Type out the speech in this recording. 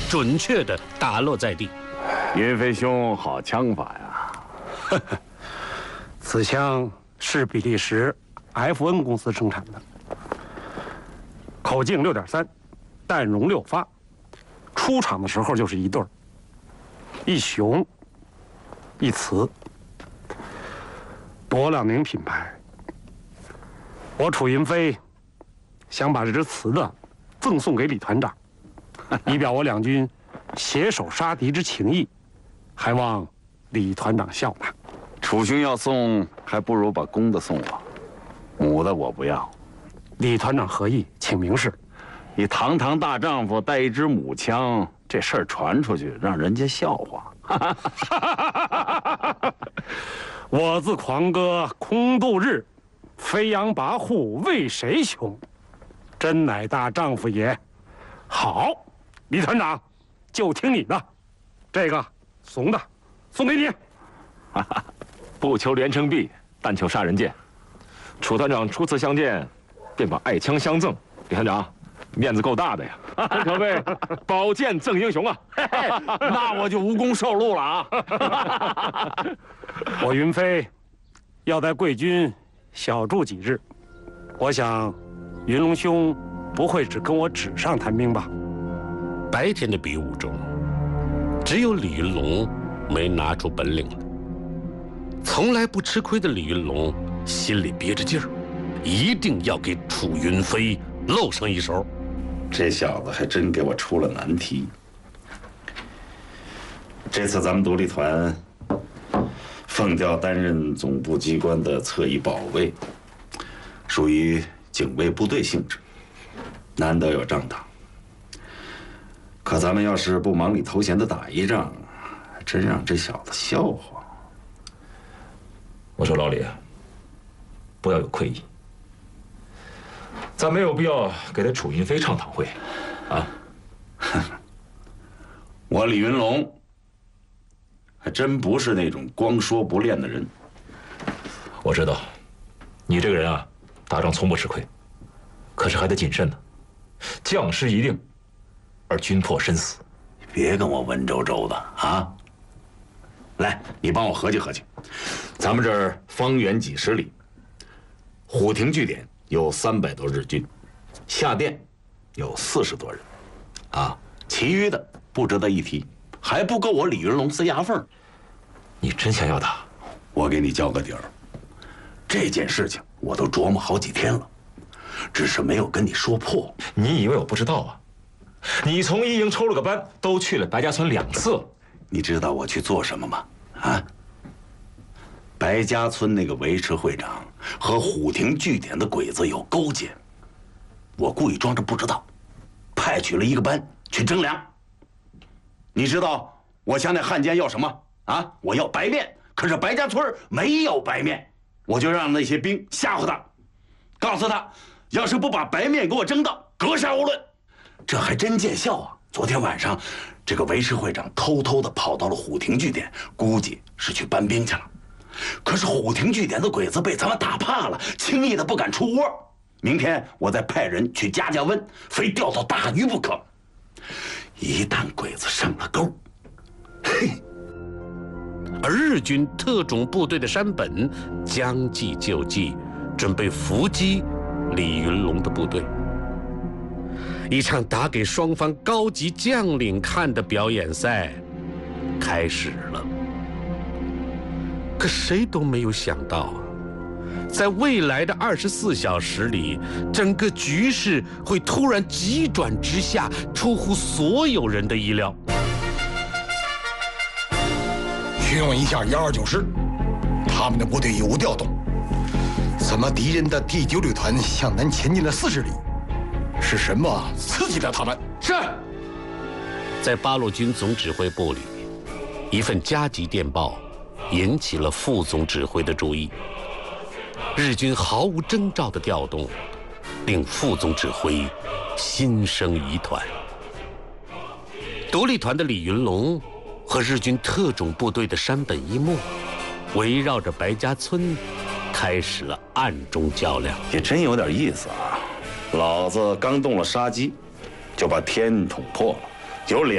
准确地打落在地。 云飞兄好枪法呀！ 此枪是比利时 FN 公司生产的，口径6.3，弹容6发，出厂的时候就是一对儿，一雄一雌，柏朗宁品牌。我楚云飞想把这只雌的赠送给李团长，以表我两军携手杀敌之情谊，还望李团长笑纳。 楚兄要送，还不如把公的送我，母的我不要。 李团长何意？请明示。 你堂堂大丈夫带一支母枪，这事儿传出去，让人家笑话。 我自狂歌空度日，飞扬跋扈为谁雄？真乃大丈夫也。好，李团长，就听你的。这个怂的，送给你。 不求连城璧，但求杀人剑。楚团长初次相见，便把爱枪相赠，李团长面子够大的呀，真可谓宝剑赠英雄啊！ 那我就无功受禄了啊！ 我云飞要在贵军小住几日，我想云龙兄不会只跟我纸上谈兵吧？ 白天的比武中，只有李云龙没拿出本领来。从来不吃亏的李云龙心里憋着劲儿，一定要给楚云飞露上一手。 这小子还真给我出了难题。这次咱们独立团奉调担任总部机关的侧翼保卫，属于警卫部队性质，难得有仗打。可咱们要是不忙里偷闲的打一仗，真让这小子笑话。 我说老李，不要有愧意，咱没有必要给他楚云飞唱堂会，啊！ 我李云龙还真不是那种光说不练的人。 我知道，你这个人啊，打仗从不吃亏，可是还得谨慎呢。将士一定，而军破身死。 别跟我文绉绉的啊！来，你帮我合计合计，咱们这儿方圆几十里，虎亭据点有300多日军，下店有40多人，啊，其余的不值得一提，还不够我李云龙塞牙缝。 你真想要打？ 我给你交个底儿，这件事情我都琢磨好几天了，只是没有跟你说破。 你以为我不知道啊？你从一营抽了个班，都去了白家村2次。 你知道我去做什么吗？啊！白家村那个维持会长和虎亭据点的鬼子有勾结，我故意装着不知道，派去了一个班去征粮。你知道我向那汉奸要什么啊？我要白面，可是白家村没有白面，我就让那些兵吓唬他，告诉他，要是不把白面给我征到，格杀勿论。这还真见效啊！昨天晚上，这个维持会长偷偷的跑到了虎亭据点，估计是去搬兵去了。可是虎亭据点的鬼子被咱们打怕了，轻易的不敢出窝。明天我再派人去加温，非钓到大鱼不可。一旦鬼子上了钩，嘿！ 而日军特种部队的山本将计就计，准备伏击李云龙的部队。一场打给双方高级将领看的表演赛开始了。可谁都没有想到，在未来的24小时里，整个局势会突然急转直下，出乎所有人的意料。 询问一下129师，他们的部队有无调动？怎么敌人的第9旅团向南前进了40里？是什么刺激了他们？是。 在八路军总指挥部里，一份加急电报引起了副总指挥的注意。日军毫无征兆的调动，令副总指挥心生疑团。独立团的李云龙和日军特种部队的山本一木，围绕着白家村，开始了暗中较量。 也真有点意思啊！老子刚动了杀机，就把天捅破了，有2